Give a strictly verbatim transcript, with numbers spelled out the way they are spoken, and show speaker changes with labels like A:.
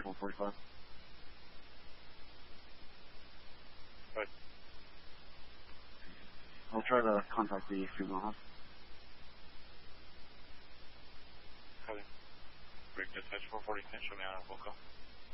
A: one forty-five.
B: Right.
A: I'll try to contact the female house.
B: Copy. Break dispatch four forty, show me on Volco.